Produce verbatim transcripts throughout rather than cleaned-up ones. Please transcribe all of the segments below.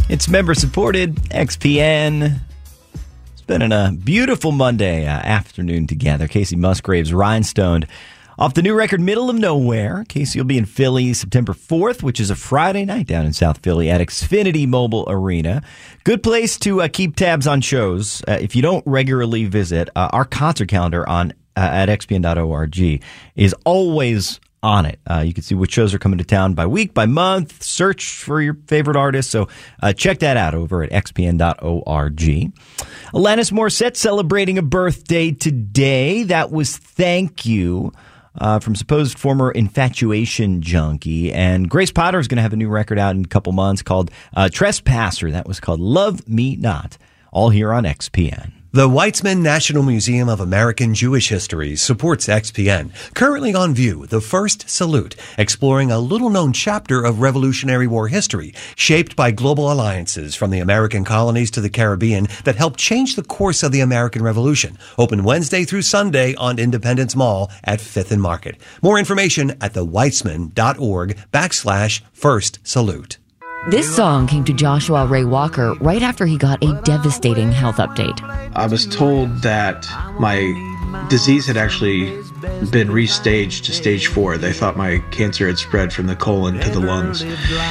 It's member-supported, X P N. Spending a beautiful Monday uh, afternoon together. Casey Musgraves, Rhinestone. Off the new record, Middle of Nowhere. Casey will be in Philly September fourth, which is a Friday night down in South Philly at Xfinity Mobile Arena. Good place to uh, keep tabs on shows. Uh, if you don't regularly visit, uh, our concert calendar on uh, at x p n dot org is always on it. Uh, you can see which shows are coming to town by week, by month. Search for your favorite artists. So uh, check that out over at x p n dot org. Alanis Morissette celebrating a birthday today. That was Thank You uh, from supposed former Infatuation junkie. And Grace Potter is going to have a new record out in a couple months called uh, Trespasser. That was called Love Me Not. All here on X P N. The Weitzman National Museum of American Jewish History supports X P N. Currently on view, The First Salute, exploring a little-known chapter of Revolutionary War history, shaped by global alliances from the American colonies to the Caribbean that helped change the course of the American Revolution. Open Wednesday through Sunday on Independence Mall at Fifth and Market. More information at the weitzman dot org backslash First Salute. This song came to Joshua Ray Walker right after he got a devastating health update. I was told that my disease had actually been restaged to stage four. They thought my cancer had spread from the colon to the lungs.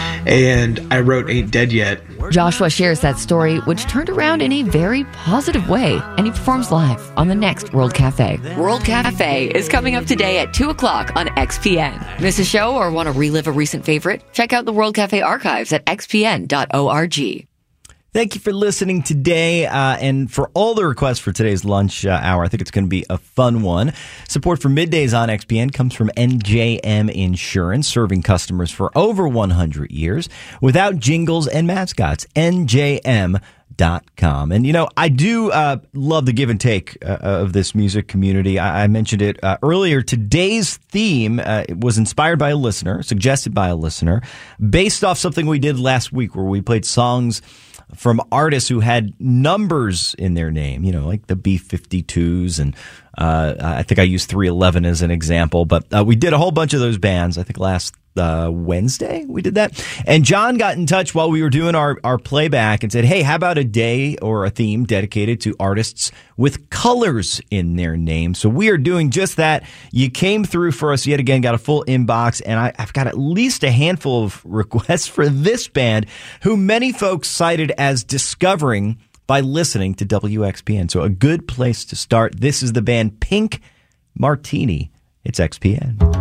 And I wrote Ain't Dead Yet. Joshua shares that story, which turned around in a very positive way, and he performs live on the next World Cafe. World Cafe is coming up today at two o'clock on X P N. Miss a show or want to relive a recent favorite? Check out the World Cafe archives at x p n dot org. Thank you for listening today, uh, and for all the requests for today's lunch uh, hour. I think it's going to be a fun one. Support for Middays on X P N comes from N J M Insurance, serving customers for over one hundred years without jingles and mascots. N J M dot com. And, you know, I do uh, love the give and take uh, of this music community. I, I mentioned it uh, earlier. Today's theme uh, was inspired by a listener, suggested by a listener, based off something we did last week where we played songs from artists who had numbers in their name, you know, like the B fifty-twos, and uh, I think I used three eleven as an example, but uh, we did a whole bunch of those bands, I think last uh, Wednesday we did that. And John got in touch while we were doing our, our playback and said, hey, how about a day or a theme dedicated to artists with colors in their name? So we are doing just that. You came through for us yet again, got a full inbox, and I, I've got at least a handful of requests for this band, who many folks cited as discovering by listening to W X P N. So a good place to start. This is the band Pink Martini. It's X P N.